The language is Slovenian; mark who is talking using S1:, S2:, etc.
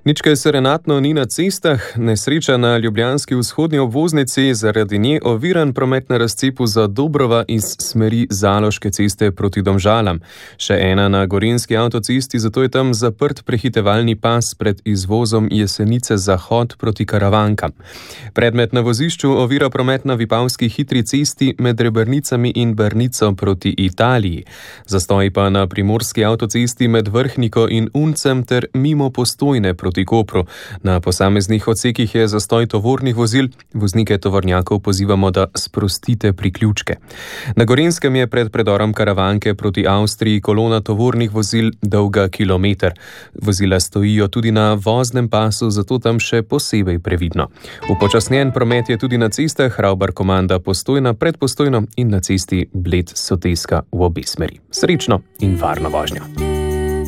S1: Nič kaj serenatno ni na cestah, nesreča na ljubljanski vzhodni obvoznici, zaradi nje oviran promet na razcepu Zadobrova iz smeri Zaloške ceste proti Domžalam. Še ena na gorenjski avtocesti, zato je tam zaprt prehitevalni pas pred izvozom Jesenice Zahod proti Karavankam. Predmet na vozišču ovira promet na Vipavski hitri cesti med Rebrnicami in Brnico proti Italiji. Zastoj pa na primorski avtocesti med Vrhniko in Uncem ter mimo Postojne proti Kopru. Na posameznih odsekih je zastoj tovornih vozil, voznike tovornjakov pozivamo, da sprostite priključke. Na Gorenjskem je pred predorom Karavanke proti Avstriji kolona tovornih vozil dolga kilometer. Vozila stojijo tudi na voznem pasu, zato tam še posebej previdno. Upočasnjen promet je tudi na cestah Ravbar-Komanda Postojna pred Postojno in na cesti Bled-Soteska v obe smeri. Srečno in varno vožnjo.